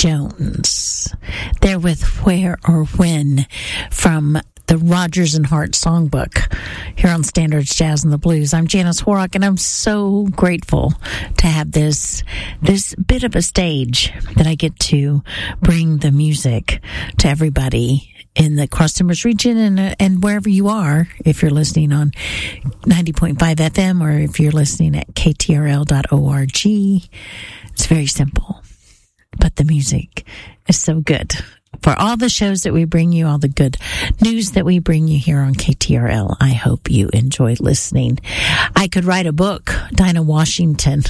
Jones. They're with Where or When from the Rodgers and Hart Songbook here on Standards Jazz and the Blues. I'm Janice Horrock, and I'm so grateful to have this bit of a stage that I get to bring the music to everybody in the Cross Timbers region and wherever you are, if you're listening on 90.5 FM or if you're listening at ktrl.org. It's very simple, but the music is so good. For all the shows that we bring you, all the good news that we bring you here on KTRL, I hope you enjoyed listening. I could write a book, Dinah Washington.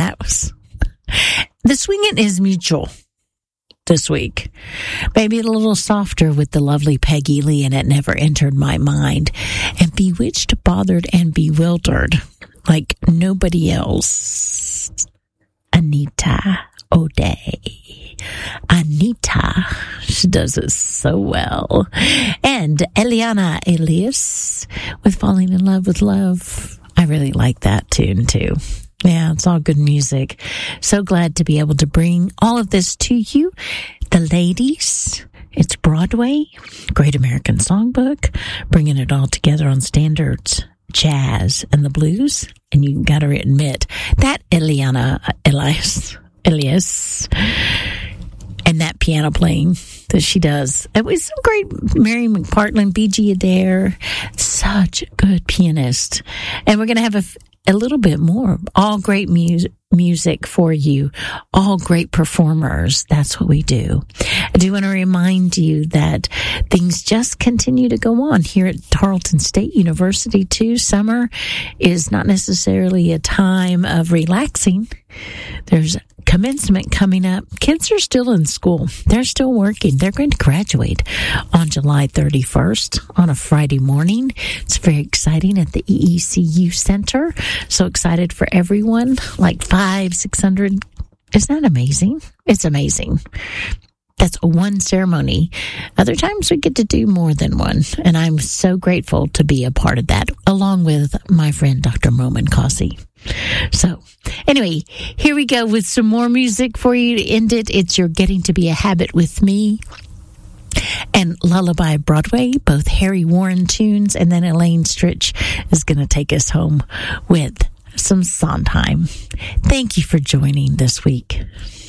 The swinging is mutual this week. Maybe a little softer with the lovely Peggy Lee, and it never entered my mind. And bewitched, bothered, and bewildered like nobody else. Anita O'Day. Anita, she does it so well. And Eliana Elias with Falling in Love with Love. I really like that tune too. Yeah, it's all good music. So glad to be able to bring all of this to you. The ladies, it's Broadway, Great American Songbook, bringing it all together on Standards Jazz and the Blues. And you gotta admit that Eliana Elias and that piano playing that she does. It was some great Mary McPartland, B.G. Adair, such a good pianist. And we're going to have a little bit more, all great music for you, all great performers. That's what we do. I do want to remind you that things just continue to go on here at Tarleton State University too. Summer is not necessarily a time of relaxing. There's commencement coming up. Kids are still in school. They're still working. They're going to graduate on July 31st on a Friday morning. It's very exciting at the EECU Center. So excited for everyone. Like 600. Isn't that amazing? It's amazing. That's one ceremony. Other times we get to do more than one. And I'm so grateful to be a part of that, along with my friend, Dr. Momin Kasi. So, anyway, here we go with some more music for you to end it. It's You're Getting to Be a Habit with Me and Lullaby Broadway, both Harry Warren tunes. And then Elaine Stritch is going to take us home with some Sondheim. Thank you for joining this week.